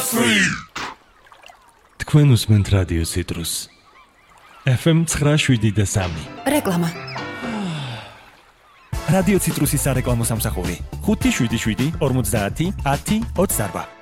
თქვენ უსმენთ რადიო ციტრუს FM 9.7 რეკლამა. რადიო ციტრუსის სარეკლამო სამსახური 577 50 10 28.